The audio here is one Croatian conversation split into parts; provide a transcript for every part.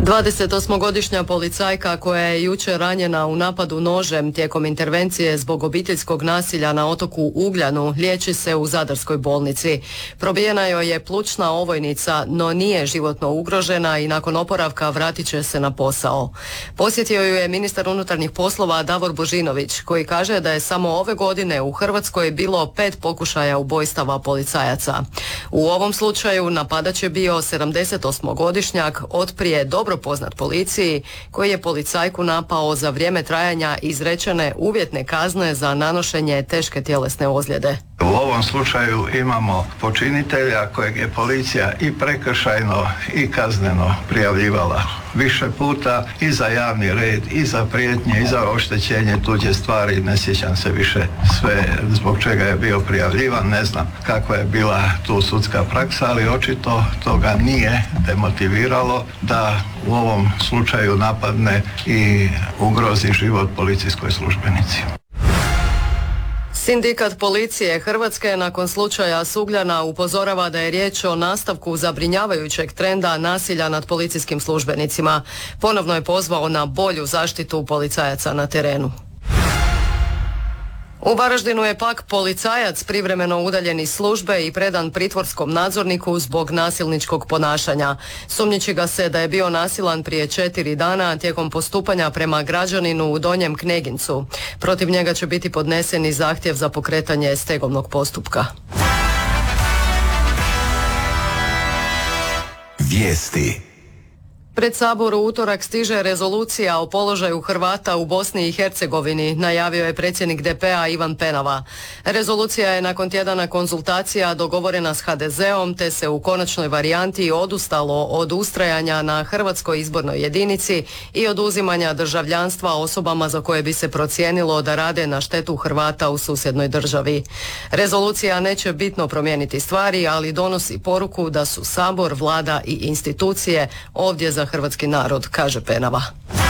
28-godišnja policajka koja je jučer ranjena u napadu nožem tijekom intervencije zbog obiteljskog nasilja na otoku Ugljanu liječi se u Zadarskoj bolnici. Probijena joj je plućna ovojnica, no nije životno ugrožena i nakon oporavka vratit će se na posao. Posjetio ju je ministar unutarnjih poslova Davor Božinović, koji kaže da je samo ove godine u Hrvatskoj bilo 5 pokušaja ubojstava policajaca. U ovom slučaju napadač je bio 78-godišnjak od prije dobro poznat policiji, koji je policajku napao za vrijeme trajanja izrečene uvjetne kazne za nanošenje teške tjelesne ozljede. U ovom slučaju imamo počinitelja kojeg je policija i prekršajno i kazneno prijavljivala više puta i za javni red, i za prijetnje, i za oštećenje tuđe stvari. Ne sjećam se više sve zbog čega je bio prijavljivan, ne znam kakva je bila tu sudska praksa, ali očito toga nije demotiviralo da u ovom slučaju napadne i ugrozi život policijskoj službenici. Sindikat policije Hrvatske nakon slučaja s Ugljana upozorava da je riječ o nastavku zabrinjavajućeg trenda nasilja nad policijskim službenicima. Ponovno je pozvao na bolju zaštitu policajaca na terenu. U Varaždinu je pak policajac privremeno udaljen iz službe i predan pritvorskom nadzorniku zbog nasilničkog ponašanja. Sumnjiči ga se da je bio nasilan prije 4 dana tijekom postupanja prema građaninu u Donjem Knegincu. Protiv njega će biti podnesen i zahtjev za pokretanje stegovnog postupka. Vijesti. Pred Sabor u utorak stiže rezolucija o položaju Hrvata u Bosni i Hercegovini, najavio je predsjednik DP-a Ivan Penava. Rezolucija je nakon tjedana konzultacija dogovorena s HDZ-om, te se u konačnoj varijanti odustalo od ustrajanja na hrvatskoj izbornoj jedinici i oduzimanja državljanstva osobama za koje bi se procijenilo da rade na štetu Hrvata u susjednoj državi. Rezolucija neće bitno promijeniti stvari, ali donosi poruku da su Sabor, vlada i institucije ovdje za hrvatski narod, kaže Penava.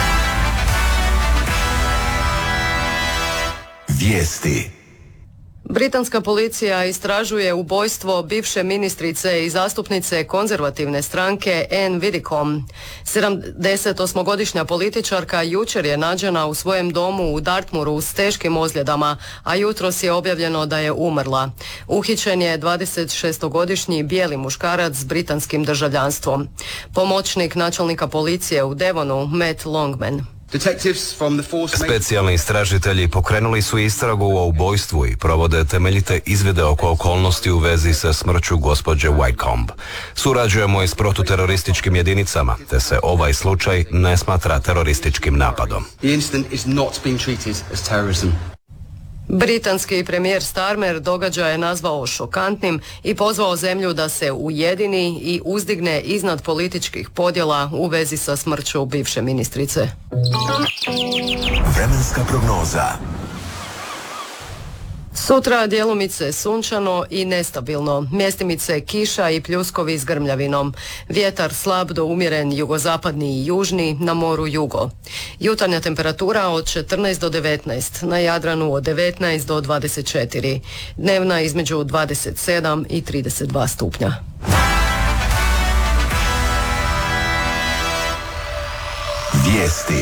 Vijesti. Britanska policija istražuje ubojstvo bivše ministrice i zastupnice konzervativne stranke Anne Widdecombe. 78-godišnja političarka jučer je nađena u svojem domu u Dartmouru s teškim ozljedama, a jutros je objavljeno da je umrla. Uhićen je 26-godišnji bijeli muškarac s britanskim državljanstvom. Pomoćnik načelnika policije u Devonu, Matt Longman. Specijalni istražitelji pokrenuli su istragu o ubojstvu i provode temeljite izvide oko okolnosti u vezi sa smrću gospođe Widdecombe. Surađujemo i s protuterorističkim jedinicama, te se ovaj slučaj ne smatra terorističkim napadom. Britanski premijer Starmer događaj je nazvao šokantnim i pozvao zemlju da se ujedini i uzdigne iznad političkih podjela u vezi sa smrću bivše ministrice. Vremenska prognoza. Sutra djelomice sunčano i nestabilno, mjestimice kiša i pljuskovi s grmljavinom, vjetar slab do umjeren jugozapadni i južni, na moru jugo. Jutarnja temperatura od 14 do 19, na Jadranu od 19 do 24, dnevna između 27 i 32 stupnja. Vijesti.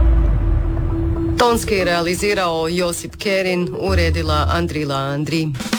Tonski realizirao Josip Kerin, uredila Andrila Andri.